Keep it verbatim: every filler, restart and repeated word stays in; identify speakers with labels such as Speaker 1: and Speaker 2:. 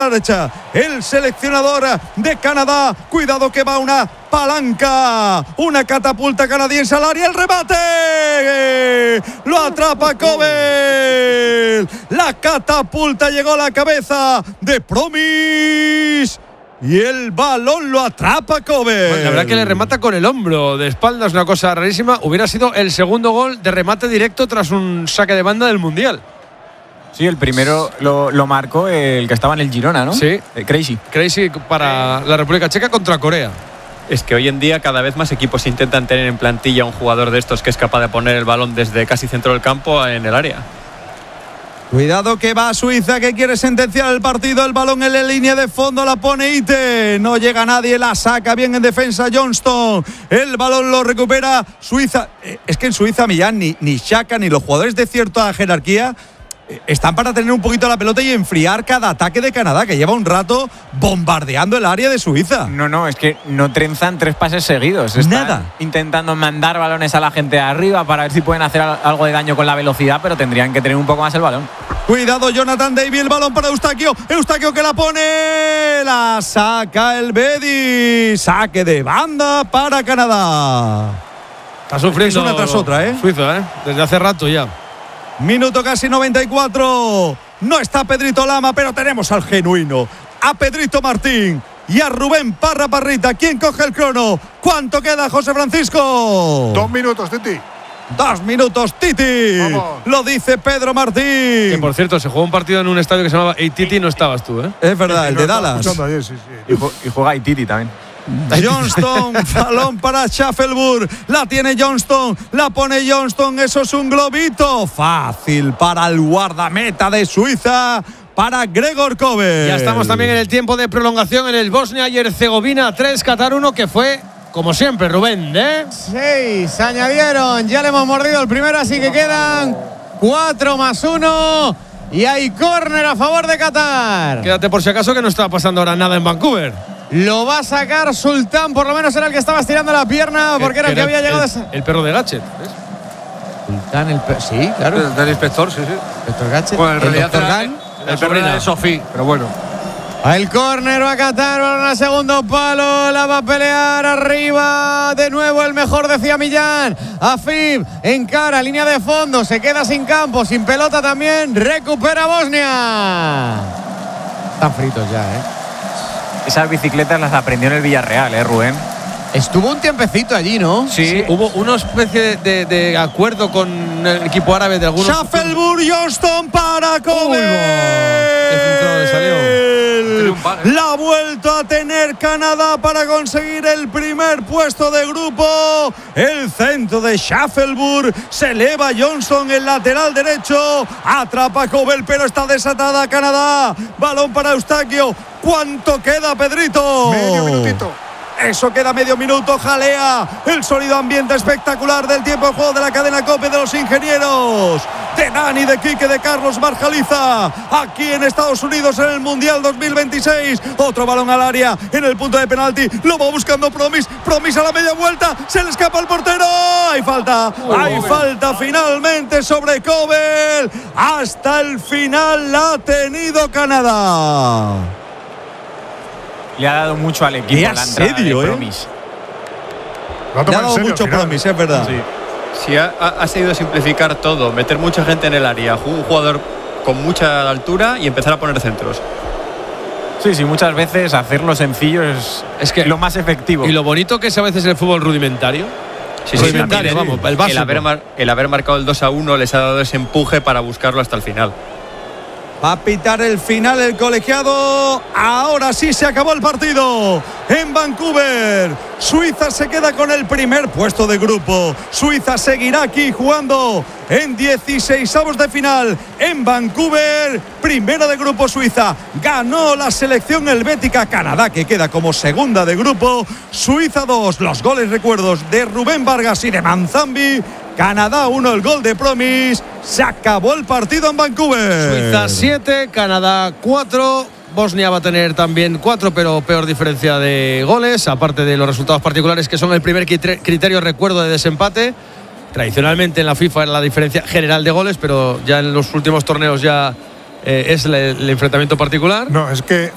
Speaker 1: derecha. El seleccionador de Canadá. Cuidado que va una palanca. Una catapulta canadiense al área. El remate. Lo atrapa Kobel. La catapulta llegó a la cabeza de Promis. Y el balón lo atrapa Kobel.
Speaker 2: Bueno, la verdad que le remata con el hombro de espaldas, una cosa rarísima. Hubiera sido el segundo gol de remate directo tras un saque de banda del Mundial.
Speaker 3: Sí, el primero lo, lo marcó el que estaba en el Girona, ¿no?
Speaker 2: Sí.
Speaker 3: Eh, Crazy.
Speaker 2: Crazy para la República Checa contra Corea.
Speaker 4: Es que hoy en día cada vez más equipos intentan tener en plantilla un jugador de estos que es capaz de poner el balón desde casi centro del campo en el área.
Speaker 1: Cuidado que va Suiza, que quiere sentenciar el partido. El balón en la línea de fondo, la pone Ite. No llega nadie, la saca bien en defensa Johnston. El balón lo recupera Suiza. Es que en Suiza, Millán, ni, ni Xhaka ni los jugadores de cierta jerarquía están para tener un poquito la pelota y enfriar cada ataque de Canadá, que lleva un rato bombardeando el área de Suiza.
Speaker 3: No, no, es que no trenzan tres pases seguidos. Están
Speaker 1: Nada.
Speaker 3: intentando mandar balones a la gente de arriba para ver si pueden hacer algo de daño con la velocidad, pero tendrían que tener un poco más el balón.
Speaker 1: Cuidado, Jonathan David, el balón para Eustaquio. Eustaquio que la pone. La saca el Betis. Saque de banda para Canadá.
Speaker 2: Está sufriendo
Speaker 1: Es una tras otra, ¿eh?
Speaker 2: Suiza, ¿eh? Desde hace rato ya.
Speaker 1: Minuto casi noventa y cuatro. No está Pedrito Lama, pero tenemos al genuino, a Pedrito Martín y a Rubén Parra Parrita. ¿Quién coge el crono? ¿Cuánto queda, José Francisco?
Speaker 5: Dos minutos, Titi.
Speaker 1: Dos minutos, Titi.
Speaker 5: Vamos.
Speaker 1: Lo dice Pedro Martín.
Speaker 2: Que por cierto, se jugó un partido en un estadio que se llamaba Ey Titi, no estabas tú, ¿eh?
Speaker 1: Es verdad, el de Dallas.
Speaker 5: Ayer, sí, sí.
Speaker 3: Y, ju- y juega Ititi también.
Speaker 1: Johnston, balón para Schaffelburg. La tiene Johnston, la pone Johnston. Eso es un globito. Fácil para el guardameta de Suiza, para Gregor Kobel.
Speaker 2: Ya estamos también en el tiempo de prolongación en el Bosnia y Herzegovina tres, Qatar uno, que fue, como siempre, Rubén, ¿eh?
Speaker 6: Seis añadieron, ya le hemos mordido el primero, así que quedan cuatro más uno. Y hay córner a favor de Qatar.
Speaker 2: Quédate por si acaso que no está pasando ahora nada en Vancouver.
Speaker 6: Lo va a sacar Sultán, por lo menos era el que estaba estirando la pierna, porque era el que había llegado.
Speaker 2: El,
Speaker 6: a...
Speaker 2: el perro de Gatchet, ¿ves?
Speaker 6: Sultán, el perro. Sí, claro.
Speaker 7: Del, del inspector, sí, sí.
Speaker 6: Doctor Gatchet.
Speaker 7: Bueno, en
Speaker 6: el
Speaker 7: realidad
Speaker 6: doctor
Speaker 7: era
Speaker 6: Gan.
Speaker 7: el perro de Sofía, pero bueno.
Speaker 6: El córner va a Qatar, balón al segundo palo, la va a pelear arriba. De nuevo el mejor, decía Millán. Afib encara, línea de fondo, se queda sin campo, sin pelota también. Recupera Bosnia. Están fritos ya, ¿eh?
Speaker 3: Esas bicicletas las aprendió en el Villarreal, ¿eh, Rubén?
Speaker 6: Estuvo un tiempecito allí, ¿no?
Speaker 2: Sí, sí, hubo una especie de, de, de acuerdo con el equipo árabe de algunos.
Speaker 1: Schaffelburg, Johnston para Kobel.
Speaker 2: Qué centro le salió.
Speaker 7: Par, ¿eh?
Speaker 1: La ha vuelto a tener Canadá para conseguir el primer puesto de grupo. El centro de Schaffelburg. Se eleva Johnston, el lateral derecho. Atrapa Kobel, pero está desatada Canadá. Balón para Eustaquio. ¿Cuánto queda, Pedrito?
Speaker 5: Medio minutito.
Speaker 1: Eso queda medio minuto, jalea el sólido ambiente espectacular del tiempo de juego de la cadena COPE de los ingenieros, de Dani, de Quique, de Carlos Marjaliza, aquí en Estados Unidos en el Mundial dos mil veintiséis. Otro balón al área en el punto de penalti, lo va buscando Promis, Promis a la media vuelta, se le escapa el portero, hay falta, hay falta finalmente sobre Kobel. Hasta el final la ha tenido Canadá.
Speaker 3: Le ha dado mucho al equipo
Speaker 1: Qué
Speaker 3: la entrada
Speaker 1: asedio,
Speaker 3: de
Speaker 1: ¿eh?
Speaker 3: Promis.
Speaker 5: Lo ha
Speaker 1: Le ha
Speaker 5: tomado en
Speaker 1: dado
Speaker 5: serio
Speaker 1: mucho
Speaker 5: al final.
Speaker 1: Promis, es verdad.
Speaker 4: Sí. Si ha, ha, ha seguido simplificar todo, meter mucha gente en el área, un jugador con mucha altura y empezar a poner centros.
Speaker 3: Sí, sí, muchas veces hacerlo sencillo es,
Speaker 2: Es que
Speaker 3: lo más efectivo.
Speaker 2: Y lo bonito que es a veces el fútbol rudimentario.
Speaker 4: Sí, sí,
Speaker 2: rudimentario,
Speaker 4: sí,
Speaker 2: vamos,
Speaker 4: sí.
Speaker 2: el básico.
Speaker 4: El haber, mar, el haber marcado el dos a uno les ha dado ese empuje para buscarlo hasta el final.
Speaker 1: Va a pitar el final el colegiado. Ahora sí se acabó el partido en Vancouver. Suiza se queda con el primer puesto de grupo. Suiza seguirá aquí jugando en dieciseisavos de final en Vancouver. Primera de grupo Suiza. Ganó la selección helvética. Canadá, que queda como segunda de grupo. Suiza dos. Los goles, recuerdos, de Rubén Vargas y de Manzambi. Canadá uno, el gol de Promis. Se acabó el partido en Vancouver.
Speaker 2: Suiza siete, Canadá cuatro. Bosnia va a tener también cuatro, pero peor diferencia de goles, aparte de los resultados particulares que son el primer criterio, recuerdo, de desempate. Tradicionalmente en la FIFA era la diferencia general de goles, pero ya en los últimos torneos ya eh, es el, el enfrentamiento particular.
Speaker 5: No, es que